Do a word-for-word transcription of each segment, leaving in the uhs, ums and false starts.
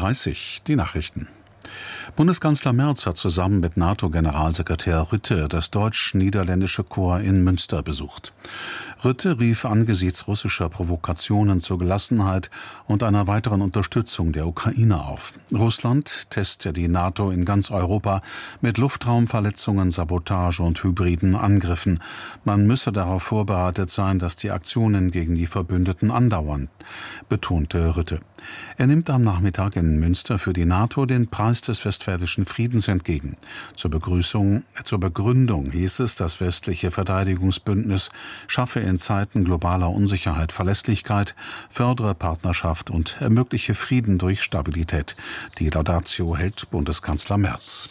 dreißig, die Nachrichten. Bundeskanzler Merz hat zusammen mit NATO-Generalsekretär Rutte das deutsch-niederländische Korps in Münster besucht. Rutte rief angesichts russischer Provokationen zur Gelassenheit und einer weiteren Unterstützung der Ukraine auf. Russland teste die NATO in ganz Europa mit Luftraumverletzungen, Sabotage und hybriden Angriffen. Man müsse darauf vorbereitet sein, dass die Aktionen gegen die Verbündeten andauern, betonte Rutte. Er nimmt am Nachmittag in Münster für die NATO den Preis des Westfälischen Friedens entgegen. Zur Begrüßung, zur Begründung hieß es, das westliche Verteidigungsbündnis schaffe in Zeiten globaler Unsicherheit Verlässlichkeit, fördere Partnerschaft und ermögliche Frieden durch Stabilität. Die Laudatio hält Bundeskanzler Merz.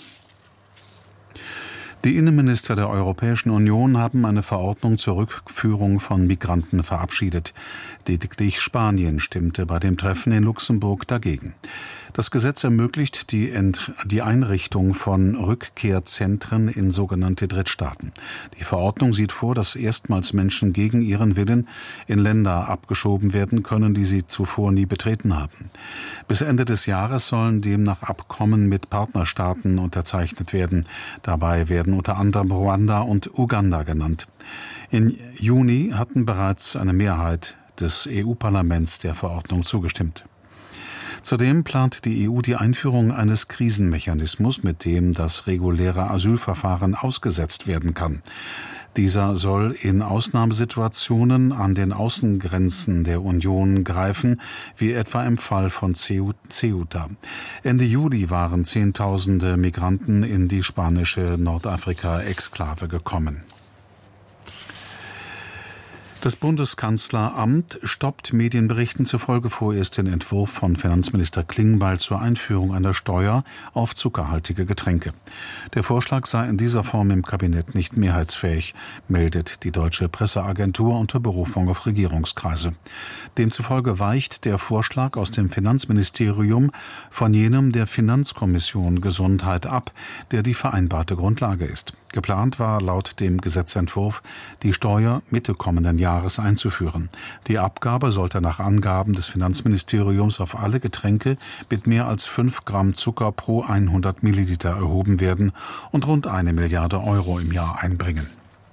Die Innenminister der Europäischen Union haben eine Verordnung zur Rückführung von Migranten verabschiedet. Lediglich Spanien stimmte bei dem Treffen in Luxemburg dagegen. Das Gesetz ermöglicht die, Ent- die Einrichtung von Rückkehrzentren in sogenannte Drittstaaten. Die Verordnung sieht vor, dass erstmals Menschen gegen ihren Willen in Länder abgeschoben werden können, die sie zuvor nie betreten haben. Bis Ende des Jahres sollen demnach Abkommen mit Partnerstaaten unterzeichnet werden. Dabei werden unter anderem Ruanda und Uganda genannt. Im Juni hatten bereits eine Mehrheit des E U-Parlaments der Verordnung zugestimmt. Zudem plant die E U die Einführung eines Krisenmechanismus, mit dem das reguläre Asylverfahren ausgesetzt werden kann. Dieser soll in Ausnahmesituationen an den Außengrenzen der Union greifen, wie etwa im Fall von Ceuta. Ende Juli waren Zehntausende Migranten in die spanische Nordafrika-Exklave gekommen. Das Bundeskanzleramt stoppt Medienberichten zufolge vorerst den Entwurf von Finanzminister Klingbeil zur Einführung einer Steuer auf zuckerhaltige Getränke. Der Vorschlag sei in dieser Form im Kabinett nicht mehrheitsfähig, meldet die Deutsche Presseagentur unter Berufung auf Regierungskreise. Demzufolge weicht der Vorschlag aus dem Finanzministerium von jenem der Finanzkommission Gesundheit ab, der die vereinbarte Grundlage ist. Geplant war laut dem Gesetzentwurf, die Steuer Mitte kommenden Jahres einzuführen. Die Abgabe sollte nach Angaben des Finanzministeriums auf alle Getränke mit mehr als fünf Gramm Zucker pro hundert Milliliter erhoben werden und rund eine Milliarde Euro im Jahr einbringen.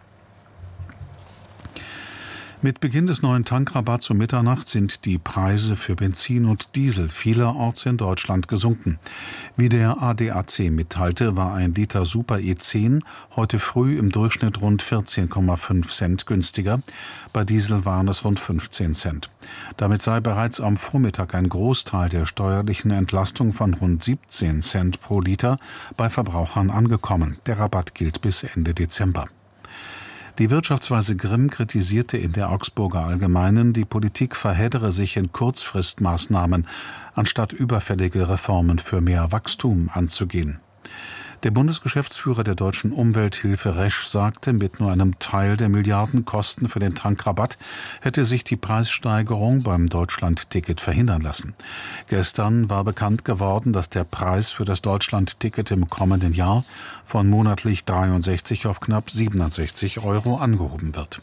Mit Beginn des neuen Tankrabatts um Mitternacht sind die Preise für Benzin und Diesel vielerorts in Deutschland gesunken. Wie der A D A C mitteilte, war ein Liter Super E zehn heute früh im Durchschnitt rund vierzehn Komma fünf Cent günstiger. Bei Diesel waren es rund fünfzehn Cent. Damit sei bereits am Vormittag ein Großteil der steuerlichen Entlastung von rund siebzehn Cent pro Liter bei Verbrauchern angekommen. Der Rabatt gilt bis Ende Dezember. Die Wirtschaftsweise Grimm kritisierte in der Augsburger Allgemeinen, die Politik verheddere sich in Kurzfristmaßnahmen, anstatt überfällige Reformen für mehr Wachstum anzugehen. Der Bundesgeschäftsführer der Deutschen Umwelthilfe Resch sagte, mit nur einem Teil der Milliardenkosten für den Tankrabatt hätte sich die Preissteigerung beim Deutschland-Ticket verhindern lassen. Gestern war bekannt geworden, dass der Preis für das Deutschland-Ticket im kommenden Jahr von monatlich dreiundsechzig auf knapp siebenundsechzig Euro angehoben wird.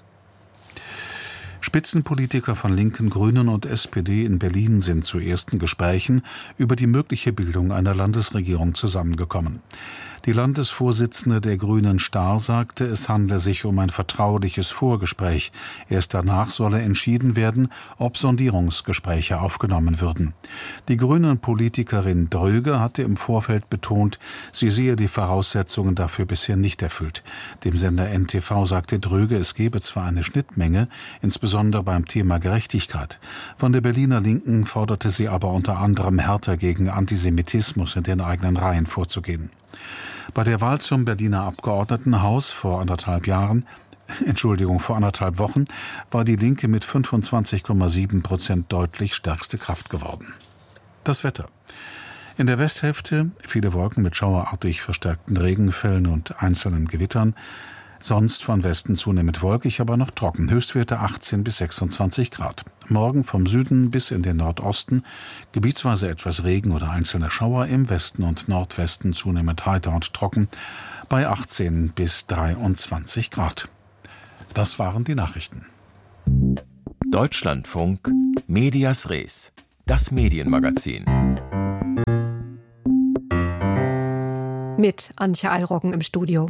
Spitzenpolitiker von Linken, Grünen und S P D in Berlin sind zu ersten Gesprächen über die mögliche Bildung einer Landesregierung zusammengekommen. Die Landesvorsitzende der Grünen Stahr sagte, es handle sich um ein vertrauliches Vorgespräch. Erst danach solle entschieden werden, ob Sondierungsgespräche aufgenommen würden. Die Grünen-Politikerin Dröge hatte im Vorfeld betont, sie sehe die Voraussetzungen dafür bisher nicht erfüllt. Dem Sender N T V sagte Dröge, es gebe zwar eine Schnittmenge, insbesondere beim Thema Gerechtigkeit. Von der Berliner Linken forderte sie aber unter anderem härter gegen Antisemitismus in den eigenen Reihen vorzugehen. Bei der Wahl zum Berliner Abgeordnetenhaus vor anderthalb Jahren, Entschuldigung, vor anderthalb Wochen, war die Linke mit fünfundzwanzig Komma sieben Prozent deutlich stärkste Kraft geworden. Das Wetter. In der Westhälfte viele Wolken mit schauerartig verstärkten Regenfällen und einzelnen Gewittern. Sonst von Westen zunehmend wolkig, aber noch trocken. Höchstwerte achtzehn bis sechsundzwanzig Grad. Morgen vom Süden bis in den Nordosten gebietsweise etwas Regen oder einzelne Schauer, im Westen und Nordwesten zunehmend heiter und trocken bei achtzehn bis dreiundzwanzig Grad. Das waren die Nachrichten. Deutschlandfunk Medias Res, das Medienmagazin. mit Antje Eilroggen im Studio.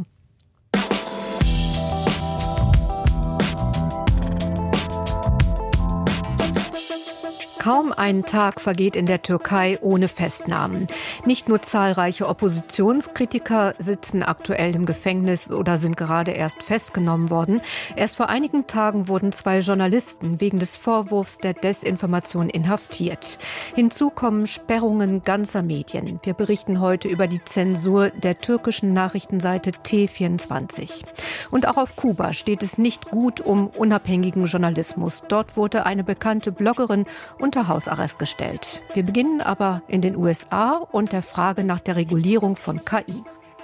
Kaum ein Tag vergeht in der Türkei ohne Festnahmen. Nicht nur zahlreiche Oppositionskritiker sitzen aktuell im Gefängnis oder sind gerade erst festgenommen worden. Erst vor einigen Tagen wurden zwei Journalisten wegen des Vorwurfs der Desinformation inhaftiert. Hinzu kommen Sperrungen ganzer Medien. Wir berichten heute über die Zensur der türkischen Nachrichtenseite T vierundzwanzig. Und auch auf Kuba steht es nicht gut um unabhängigen Journalismus. Dort wurde eine bekannte Bloggerin unter Hausarrest gestellt. Wir beginnen aber in den U S A und der Frage nach der Regulierung von K I.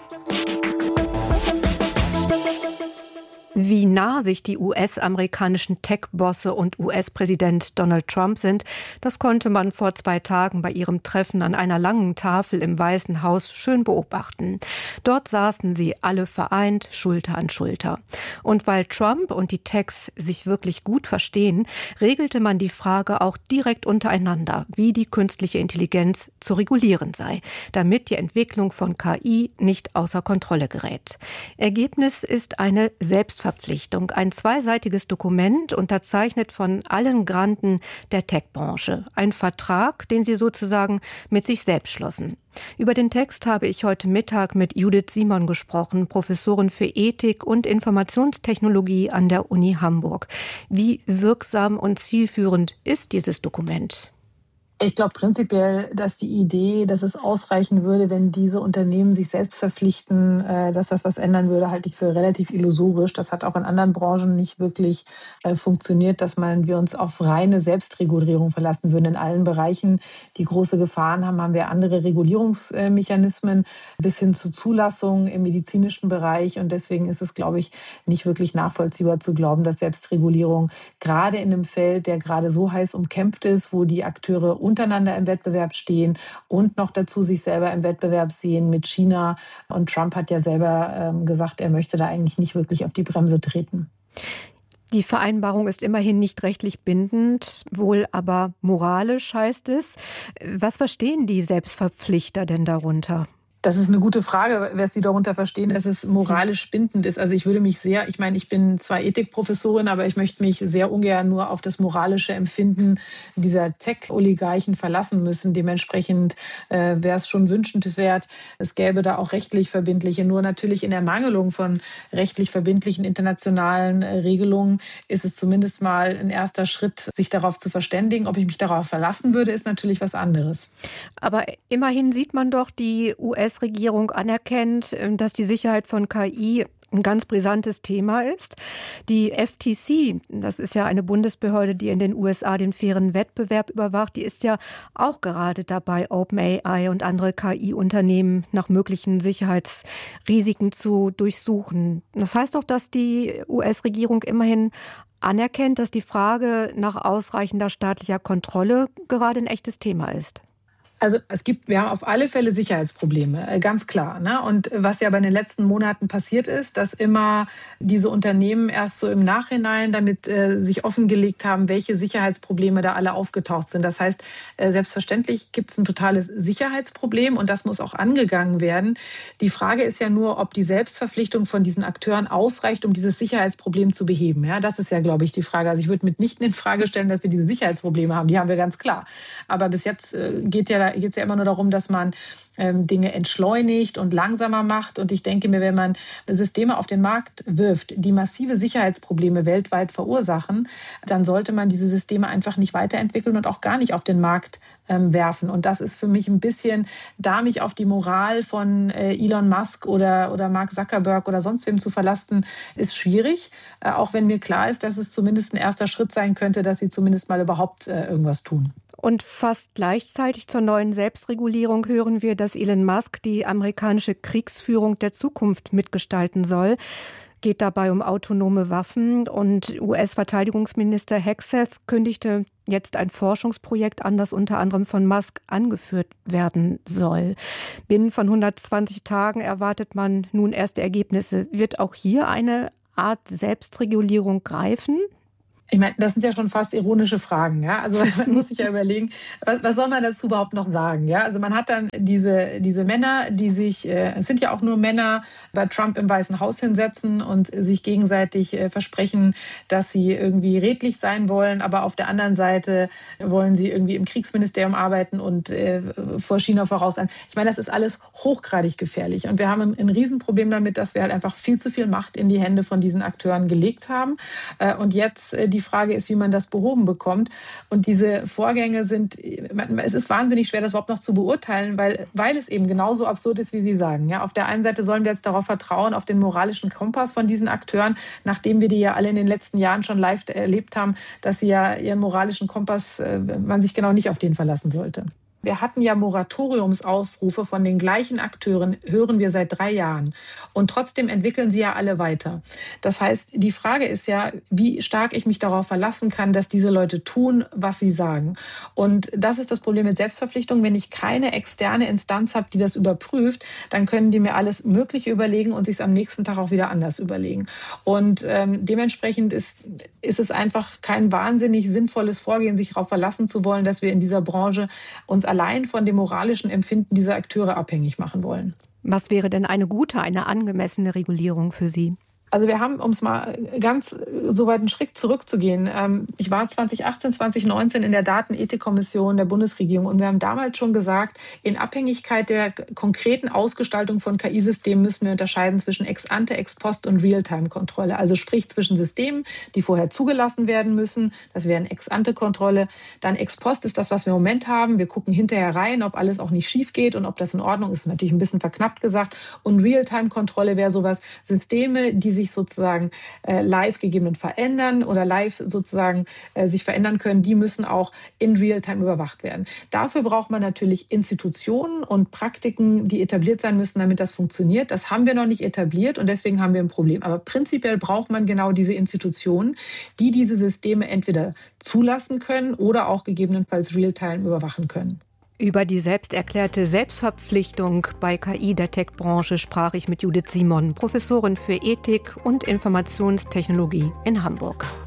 Wie nah sich die U S-amerikanischen Tech-Bosse und U S-Präsident Donald Trump sind, das konnte man vor zwei Tagen bei ihrem Treffen an einer langen Tafel im Weißen Haus schön beobachten. Dort saßen sie alle vereint, Schulter an Schulter. Und weil Trump und die Techs sich wirklich gut verstehen, regelte man die Frage auch direkt untereinander, wie die künstliche Intelligenz zu regulieren sei, damit die Entwicklung von K I nicht außer Kontrolle gerät. Ergebnis ist eine Selbstverpflichtung. Verpflichtung, ein zweiseitiges Dokument, unterzeichnet von allen Granden der Tech-Branche. Ein Vertrag, den sie sozusagen mit sich selbst schlossen. Über den Text habe ich heute Mittag mit Judith Simon gesprochen, Professorin für Ethik und Informationstechnologie an der Uni Hamburg. Wie wirksam und zielführend ist dieses Dokument? Ich glaube prinzipiell, dass die Idee, dass es ausreichen würde, wenn diese Unternehmen sich selbst verpflichten, dass das was ändern würde, halte ich für relativ illusorisch. Das hat auch in anderen Branchen nicht wirklich funktioniert, dass man, wir uns auf reine Selbstregulierung verlassen würden. In allen Bereichen, die große Gefahren haben, haben wir andere Regulierungsmechanismen bis hin zu Zulassung im medizinischen Bereich. Und deswegen ist es, glaube ich, nicht wirklich nachvollziehbar zu glauben, dass Selbstregulierung gerade in einem Feld, der gerade so heiß umkämpft ist, wo die Akteure untereinander im Wettbewerb stehen und noch dazu sich selber im Wettbewerb sehen mit China. Und Trump hat ja selber ähm, gesagt, er möchte da eigentlich nicht wirklich auf die Bremse treten. Die Vereinbarung ist immerhin nicht rechtlich bindend, wohl aber moralisch, heißt es. Was verstehen die Selbstverpflichter denn darunter? Das ist eine gute Frage, wer Sie darunter verstehen, dass es moralisch bindend ist. Also ich würde mich sehr, ich meine, ich bin zwar Ethikprofessorin, aber ich möchte mich sehr ungern nur auf das moralische Empfinden dieser Tech-Oligarchen verlassen müssen. Dementsprechend äh, wäre es schon wünschenswert, es gäbe da auch rechtlich verbindliche. Nur natürlich in Ermangelung von rechtlich verbindlichen internationalen äh, Regelungen ist es zumindest mal ein erster Schritt, sich darauf zu verständigen. Ob ich mich darauf verlassen würde, ist natürlich was anderes. Aber immerhin sieht man doch, die U S Regierung anerkennt, dass die Sicherheit von K I ein ganz brisantes Thema ist. Die F T C, das ist ja eine Bundesbehörde, die in den U S A den fairen Wettbewerb überwacht, die ist ja auch gerade dabei, OpenAI und andere K I-Unternehmen nach möglichen Sicherheitsrisiken zu durchsuchen. Das heißt doch, dass die U S-Regierung immerhin anerkennt, dass die Frage nach ausreichender staatlicher Kontrolle gerade ein echtes Thema ist. Also es gibt, wir haben auf alle Fälle Sicherheitsprobleme, ganz klar. Ne? Und was ja bei den letzten Monaten passiert ist, dass immer diese Unternehmen erst so im Nachhinein damit äh, sich offengelegt haben, welche Sicherheitsprobleme da alle aufgetaucht sind. Das heißt, äh, selbstverständlich gibt es ein totales Sicherheitsproblem und das muss auch angegangen werden. Die Frage ist ja nur, ob die Selbstverpflichtung von diesen Akteuren ausreicht, um dieses Sicherheitsproblem zu beheben. Ja, das ist ja, glaube ich, die Frage. Also ich würde mitnichten in Frage stellen, dass wir diese Sicherheitsprobleme haben. Die haben wir ganz klar. Aber bis jetzt äh, geht ja da geht es ja immer nur darum, dass man ähm, Dinge entschleunigt und langsamer macht. Und ich denke mir, wenn man Systeme auf den Markt wirft, die massive Sicherheitsprobleme weltweit verursachen, dann sollte man diese Systeme einfach nicht weiterentwickeln und auch gar nicht auf den Markt ähm, werfen. Und das ist für mich ein bisschen, da mich auf die Moral von äh, Elon Musk oder, oder Mark Zuckerberg oder sonst wem zu verlassen, ist schwierig. Äh, auch wenn mir klar ist, dass es zumindest ein erster Schritt sein könnte, dass sie zumindest mal überhaupt äh, irgendwas tun. Und fast gleichzeitig zur neuen Selbstregulierung hören wir, dass Elon Musk die amerikanische Kriegsführung der Zukunft mitgestalten soll. Geht dabei um autonome Waffen. Und U S-Verteidigungsminister Hegseth kündigte jetzt ein Forschungsprojekt an, das unter anderem von Musk angeführt werden soll. Binnen von hundertzwanzig Tagen erwartet man nun erste Ergebnisse. Wird auch hier eine Art Selbstregulierung greifen? Ich meine, das sind ja schon fast ironische Fragen, ja. Also man muss sich ja überlegen, was, was soll man dazu überhaupt noch sagen, ja? Also man hat dann diese, diese Männer, die sich, äh, es sind ja auch nur Männer, bei Trump im Weißen Haus hinsetzen und sich gegenseitig äh, versprechen, dass sie irgendwie redlich sein wollen, aber auf der anderen Seite wollen sie irgendwie im Kriegsministerium arbeiten und äh, vor China voraus sein. Ich meine, das ist alles hochgradig gefährlich und wir haben ein, ein Riesenproblem damit, dass wir halt einfach viel zu viel Macht in die Hände von diesen Akteuren gelegt haben. Äh, und jetzt äh, die Die Frage ist, wie man das behoben bekommt. Und diese Vorgänge sind, es ist wahnsinnig schwer, das überhaupt noch zu beurteilen, weil, weil es eben genauso absurd ist, wie wir sagen. Ja, auf der einen Seite sollen wir jetzt darauf vertrauen, auf den moralischen Kompass von diesen Akteuren, nachdem wir die ja alle in den letzten Jahren schon live erlebt haben, dass sie ja ihren moralischen Kompass, man sich genau nicht auf den verlassen sollte. Wir hatten ja Moratoriumsaufrufe von den gleichen Akteuren, hören wir seit drei Jahren. Und trotzdem entwickeln sie ja alle weiter. Das heißt, die Frage ist ja, wie stark ich mich darauf verlassen kann, dass diese Leute tun, was sie sagen. Und das ist das Problem mit Selbstverpflichtung. Wenn ich keine externe Instanz habe, die das überprüft, dann können die mir alles Mögliche überlegen und sich es am nächsten Tag auch wieder anders überlegen. Und ähm, dementsprechend ist, ist es einfach kein wahnsinnig sinnvolles Vorgehen, sich darauf verlassen zu wollen, dass wir in dieser Branche uns allein von dem moralischen Empfinden dieser Akteure abhängig machen wollen. Was wäre denn eine gute, eine angemessene Regulierung für Sie? Also wir haben, um es mal ganz so weit einen Schritt zurückzugehen, ich war zwanzig achtzehn, zwanzig neunzehn in der Datenethikkommission der Bundesregierung und wir haben damals schon gesagt, in Abhängigkeit der konkreten Ausgestaltung von K I-Systemen müssen wir unterscheiden zwischen Ex-ante, Ex-post und Realtime-Kontrolle. Also sprich zwischen Systemen, die vorher zugelassen werden müssen, das wäre eine Ex-ante-Kontrolle. Dann Ex-post ist das, was wir im Moment haben. Wir gucken hinterher rein, ob alles auch nicht schief geht und ob das in Ordnung ist. Natürlich ein bisschen verknappt gesagt. Und Realtime-Kontrolle wäre sowas, Systeme, die sich sozusagen äh, live gegebenenfalls verändern oder live sozusagen äh, sich verändern können, die müssen auch in Realtime überwacht werden. Dafür braucht man natürlich Institutionen und Praktiken, die etabliert sein müssen, damit das funktioniert. Das haben wir noch nicht etabliert und deswegen haben wir ein Problem. Aber prinzipiell braucht man genau diese Institutionen, die diese Systeme entweder zulassen können oder auch gegebenenfalls Realtime überwachen können. Über die selbsterklärte Selbstverpflichtung bei K I der Tech-Branche sprach ich mit Judith Simon, Professorin für Ethik und Informationstechnologie in Hamburg.